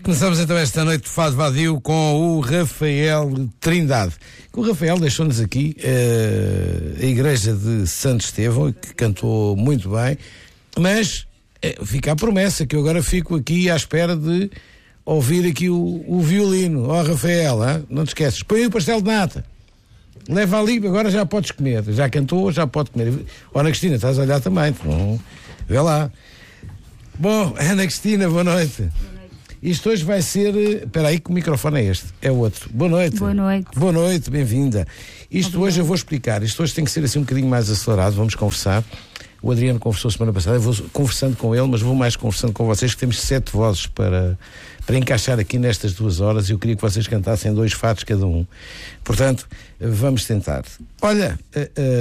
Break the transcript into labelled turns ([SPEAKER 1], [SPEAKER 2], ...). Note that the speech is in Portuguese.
[SPEAKER 1] Começamos então esta noite de Fado Vadio com o Rafael Trindade. O Rafael deixou-nos aqui a igreja de Santo Estevão, que cantou muito bem, mas fica a promessa que eu agora fico aqui à espera de ouvir aqui o violino. Ó Rafael, não te esqueces, põe o pastel de nata, leva ali, agora já podes comer, já cantou, já pode comer. Ó Ana Cristina, estás a olhar também, vê lá. Bom, Ana Cristina, boa noite. Isto hoje vai ser... Espera aí que o microfone é este, é o outro. Boa noite.
[SPEAKER 2] Boa noite.
[SPEAKER 1] Boa noite, bem-vinda. Isto
[SPEAKER 2] Obrigada.
[SPEAKER 1] Hoje eu vou explicar. Isto hoje tem que ser assim um bocadinho mais acelerado, vamos conversar. O Adriano conversou semana passada, eu vou conversando com ele, mas vou mais conversando com vocês, que temos 7 vozes para encaixar aqui nestas 2 horas e eu queria que vocês cantassem 2 fados cada um. Portanto, vamos tentar. Olha...